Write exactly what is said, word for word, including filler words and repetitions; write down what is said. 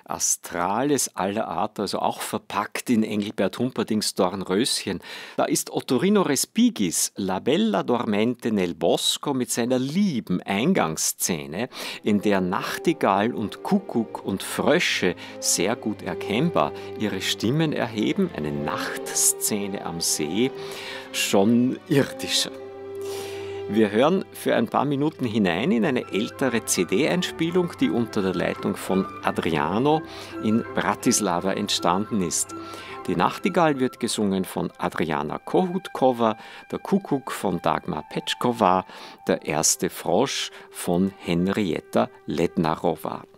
Astrales aller Art, also auch verpackt in Engelbert Humperdincks Dornröschen. Da ist Ottorino Respigis La bella dormente nel bosco mit seiner lieben Eingangsszene, in der Nachtigall und Kuckuck und Frösche sehr gut erkennbar ihre Stimmen erheben, eine Nachtszene am See, schon irdischer. Wir hören für ein paar Minuten hinein in eine ältere C D-Einspielung, die unter der Leitung von Adriano in Bratislava entstanden ist. Die Nachtigall wird gesungen von Adriana Kohutkova, der Kuckuck von Dagmar Petschkova, der erste Frosch von Henrietta Lednarova.